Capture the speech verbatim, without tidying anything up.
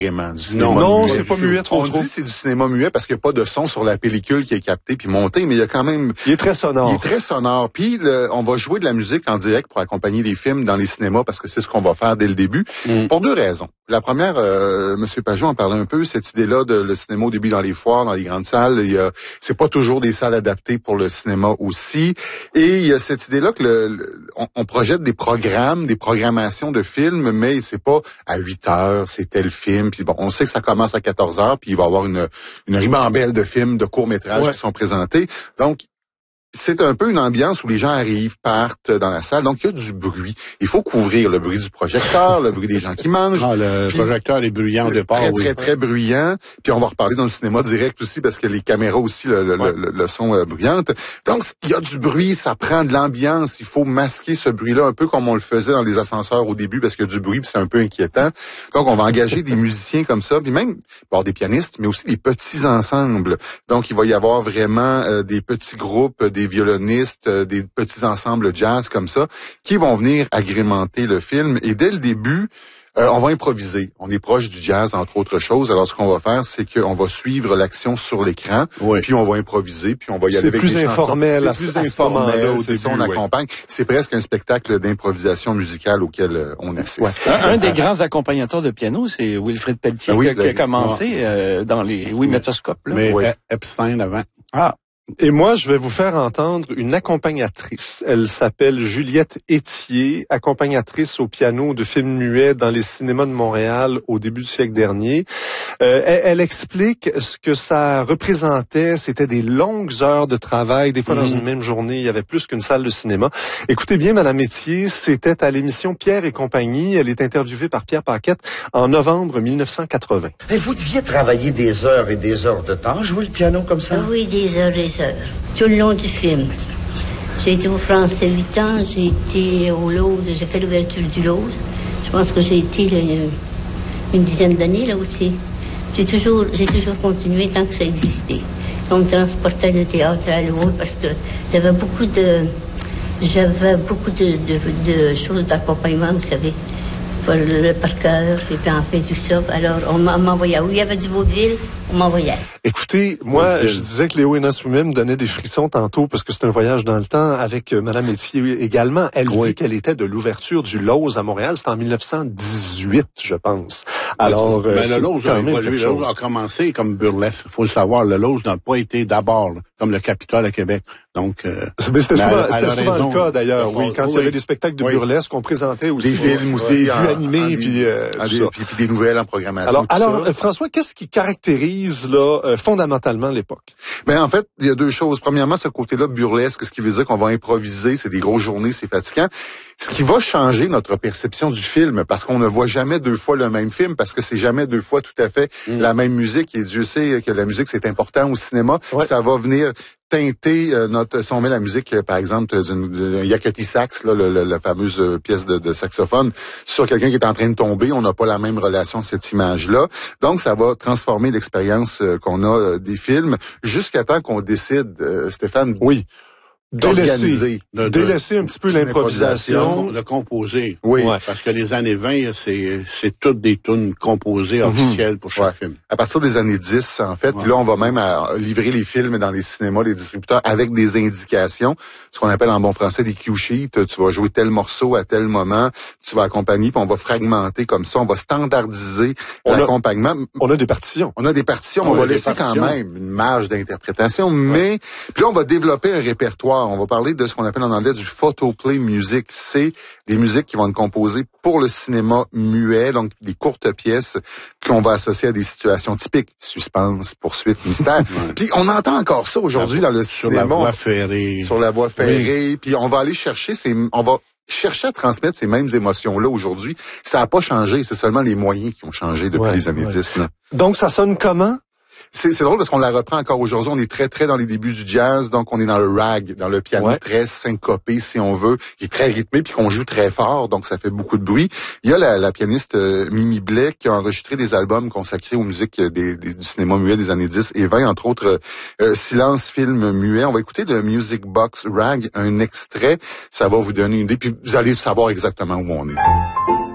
Vraiment, du cinéma non, muet. c'est pas muet trop On trop. dit c'est du cinéma muet parce qu'il n'y a pas de son sur la pellicule qui est capté puis monté, mais il y a quand même... Il est très sonore. Il est très sonore. Puis le, on va jouer de la musique en direct pour accompagner les films dans les cinémas parce que c'est ce qu'on va faire dès le début. Mm. Pour deux raisons. La première, euh, M. Pajot en parlait un peu, cette idée-là de le cinéma au début dans les foires, dans les grandes salles. Il y a, c'est pas toujours des salles adaptées pour le cinéma aussi. Et il y a cette idée-là que le, le on, on projette des programmes, des programmations de films, mais c'est pas à huit heures, c'est tel film. Puis bon, on sait que ça commence à quatorze heures, puis il va y avoir une, une ribambelle de films, de courts-métrages ouais. qui sont présentés. Donc, c'est un peu une ambiance où les gens arrivent, partent dans la salle. Donc, il y a du bruit. Il faut couvrir le bruit du projecteur, le bruit des gens qui mangent. Ah, le puis, projecteur est bruyant au départ. Très, oui. très, très bruyant. Puis, on va reparler dans le cinéma direct aussi parce que les caméras aussi, le, le, ouais. le, le son euh, bruyante. Donc, il y a du bruit, ça prend de l'ambiance. Il faut masquer ce bruit-là un peu comme on le faisait dans les ascenseurs au début parce qu'il y a du bruit puis c'est un peu inquiétant. Donc, on va engager des musiciens comme ça. Puis même, il va y avoir des pianistes, mais aussi des petits ensembles. Donc, il va y avoir vraiment euh, des petits groupes, des violonistes, euh, des petits ensembles jazz comme ça, qui vont venir agrémenter le film. Et dès le début, euh, on va improviser. On est proche du jazz, entre autres choses. Alors, ce qu'on va faire, c'est qu'on va suivre l'action sur l'écran, oui. puis on va improviser, puis on va y aller avec des chansons. C'est plus informel. C'est plus informel, c'est ça, on accompagne. C'est presque un spectacle d'improvisation musicale auquel euh, on assiste. Ouais. Un, un des grands accompagnateurs de piano, c'est Wilfrid Pelletier, oui, qui, a, qui a commencé ouais. euh, dans les oui, métoscopes. Là. Mais oui. Epstein avant. Ah. Et moi, je vais vous faire entendre une accompagnatrice. Elle s'appelle Juliette Étier, accompagnatrice au piano de films muets dans les cinémas de Montréal au début du siècle dernier. Euh, elle, elle explique ce que ça représentait. C'était des longues heures de travail. Des fois, mmh. dans une même journée, il y avait plus qu'une salle de cinéma. Écoutez bien, Madame Étier, c'était à l'émission Pierre et compagnie. Elle est interviewée par Pierre Paquette en novembre mille neuf cent quatre-vingts. Et vous deviez travailler des heures et des heures de temps, jouer le piano comme ça? Oui, des heures et des heures. Tout le long du film. J'ai été au Français huit ans, j'ai été au Lose, j'ai fait l'ouverture du Lose. Je pense que j'ai été là, une dizaine d'années là aussi. J'ai toujours, j'ai toujours continué tant que ça existait. On me transportait de théâtre à l'autre parce que j'avais beaucoup de, j'avais beaucoup de, de, de choses d'accompagnement, vous savez, pour le, le par cœur, et puis en fait tout ça. Alors on m'envoyait. Où il y avait du vaudeville, on m'envoyait. Écoutez, moi, je disais que Léo Hénin-Soumier me donnait des frissons tantôt parce que c'est un voyage dans le temps avec euh, Madame Étier également. Elle oui. dit qu'elle était de l'ouverture du Lose à Montréal. C'était en mille neuf cent dix-huit, je pense. Alors, ben, euh, le Lose a évolué. Le Lose a commencé comme burlesque. Il faut le savoir. Le Lose n'a pas été d'abord là, comme le Capitole à Québec. Donc, euh, mais c'était souvent, c'était souvent raison, le cas d'ailleurs. Oui, quand oui. il y avait des spectacles de oui. burlesque, on présentait aussi des films aussi, des vues animées, puis, euh, des, puis, puis des nouvelles en programmation. Alors, alors euh, François, qu'est-ce qui caractérise là euh, fondamentalement l'époque? Ben en fait, il y a deux choses. Premièrement, ce côté-là burlesque, ce qui veut dire qu'on va improviser, c'est des grosses journées, c'est fatigant. Ce qui va changer notre perception du film, parce qu'on ne voit jamais deux fois le même film, parce que c'est jamais deux fois tout à fait mm. la même musique. Et Dieu sait que la musique, c'est important au cinéma. Ouais. Ça va venir teinter euh, notre... Si on met la musique, euh, par exemple, d'un Yakety Sax, là, le, le, la fameuse euh, pièce de, de saxophone, sur quelqu'un qui est en train de tomber, on n'a pas la même relation à cette image-là. Donc, ça va transformer l'expérience euh, qu'on a euh, des films, jusqu'à temps qu'on décide, euh, Stéphane... Oui. Délaisser, de, de, délaisser un petit peu l'improvisation, le composer. Oui, ouais. Parce que les années vingt, c'est c'est toutes des tunes composées mm-hmm. officielles pour chaque ouais. film. À partir des années dix, en fait, ouais. puis là on va même à livrer les films dans les cinémas, les distributeurs avec des indications, ce qu'on appelle en bon français des cue sheets. Tu vas jouer tel morceau à tel moment, tu vas accompagner, puis on va fragmenter comme ça, on va standardiser l'accompagnement. On a des partitions. On a des partitions, on, on va laisser quand même une marge d'interprétation, ouais. mais puis là on va développer un répertoire. On va parler de ce qu'on appelle en anglais du photoplay music. C'est des musiques qui vont être composées pour le cinéma muet, donc des courtes pièces qu'on va associer à des situations typiques. Suspense, poursuite, mystère. ouais. Puis on entend encore ça aujourd'hui dans le sur cinéma. Sur la voie ferrée. Sur la voie ferrée. Oui. Puis on va aller chercher ces... On va chercher à transmettre ces mêmes émotions-là aujourd'hui. Ça n'a pas changé. C'est seulement les moyens qui ont changé depuis ouais, les années ouais. dix. Là. Donc ça sonne comment? C'est, c'est drôle parce qu'on la reprend encore aujourd'hui. On est très, très dans les débuts du jazz. Donc, on est dans le rag, dans le piano ouais. très syncopé, si on veut, qui est très rythmé puis qu'on joue très fort. Donc, ça fait beaucoup de bruit. Il y a la, la pianiste euh, Mimi Blais qui a enregistré des albums consacrés aux musiques des, des, du cinéma muet des années dix et vingt, entre autres euh, Silence, film muet. On va écouter le Music Box Rag, un extrait. Ça va vous donner une idée. Puis, vous allez savoir exactement où on est.